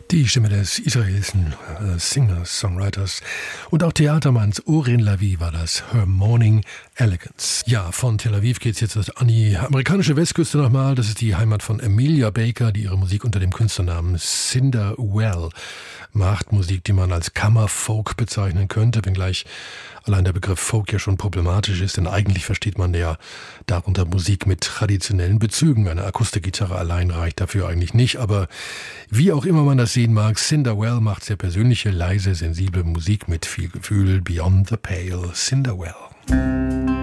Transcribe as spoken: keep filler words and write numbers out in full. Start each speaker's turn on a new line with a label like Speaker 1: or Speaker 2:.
Speaker 1: Die Stimme des israelischen äh, Singers, Songwriters und auch Theatermanns Oren Lavie war das, Her Morning Elegance. Ja, von Tel Aviv geht's jetzt an die amerikanische Westküste nochmal. Das ist die Heimat von Amelia Baker, die ihre Musik unter dem Künstlernamen Cinder Well macht. Musik, die man als Kammerfolk bezeichnen könnte, wenngleich allein der Begriff Folk ja schon problematisch ist, denn eigentlich versteht man ja darunter Musik mit traditionellen Bezügen. Eine Akustikgitarre allein reicht dafür eigentlich nicht, aber wie auch immer man das sehen mag, Cinder Well macht sehr persönliche, leise, sensible Musik mit viel Gefühl. Beyond the Pale, Cinder Well.